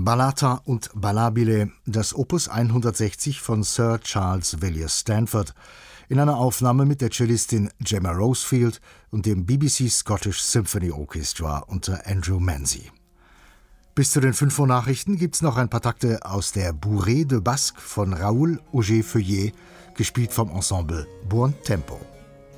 Ballata und Ballabile, das Opus 160 von Sir Charles Villiers Stanford, in einer Aufnahme mit der Cellistin Gemma Rosefield und dem BBC Scottish Symphony Orchestra unter Andrew Manzi. Bis zu den 5 Uhr Nachrichten gibt's noch ein paar Takte aus der Bourrée de Basque von Raoul Auger-Feuillet, gespielt vom Ensemble Buon Tempo.